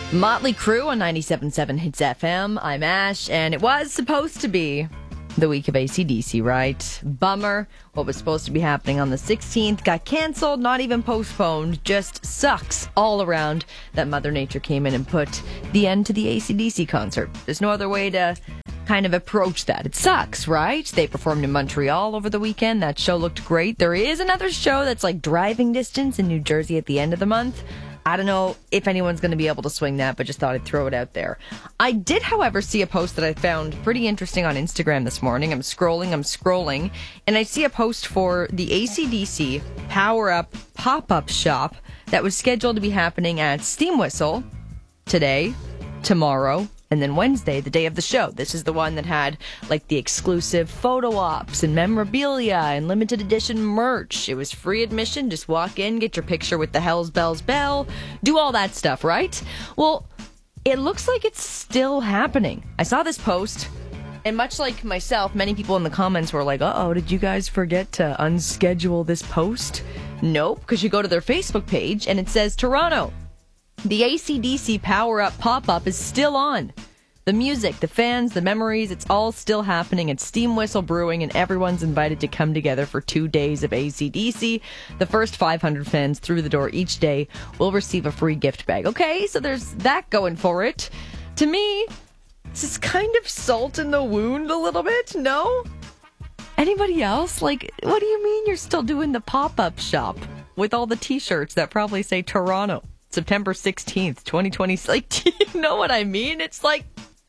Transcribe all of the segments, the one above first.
Motley Crue on 97.7 Hits FM. I'm Ash, and it was supposed to be the week of AC/DC, right? Bummer. What was supposed to be happening on the 16th got canceled, not even postponed. Just sucks all around that Mother Nature came in and put the end to the AC/DC concert. There's no other way to kind of approach that. It sucks, right? They performed in Montreal over the weekend. That show looked great. There is another show that's like driving distance in New Jersey at the end of the month. I don't know if anyone's going to be able to swing that, but just thought I'd throw it out there. I did, however, see a post that I found pretty interesting on Instagram this morning. I'm scrolling, and I see a post for the AC/DC Power Up pop-up shop that was scheduled to be happening at Steam Whistle today, tomorrow, and then Wednesday, the day of the show. This is the one that had like the exclusive photo ops and memorabilia and limited edition merch. It was free admission. Just walk in, get your picture with the Hells Bells Bell, do all that stuff, right? Well, it looks like it's still happening. I saw this post, and much like myself, many people in the comments were like, uh-oh, did you guys forget to unschedule this post? Nope, because you go to their Facebook page and it says Toronto. The AC/DC Power Up pop-up is still on. The music, the fans, the memories, it's all still happening at Steam Whistle Brewing, and everyone's invited to come together for 2 days of AC/DC. The first 500 fans through the door each day will receive a free gift bag. Okay, so there's that going for it. To me, this is kind of salt in the wound a little bit, no? Anybody else? Like, what do you mean you're still doing the pop-up shop with all the t-shirts that probably say Toronto? September 16th, 2020. Like, do you know what I mean? It's like,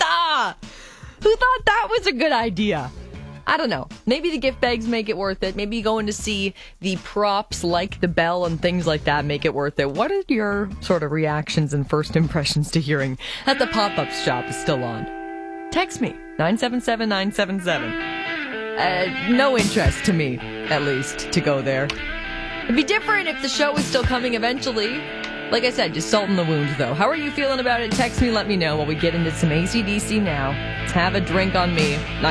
who thought that was a good idea? I don't know. Maybe the gift bags make it worth it. Maybe going to see the props like the bell and things like that make it worth it. What are your sort of reactions and first impressions to hearing that the pop-up shop is still on? Text me, 977-977. No interest to me, at least, to go there. It'd be different if the show was still coming eventually. Like I said, just salt in the wound, though. How are you feeling about it? Text me, let me know while we get into some AC/DC now. Have a drink on me.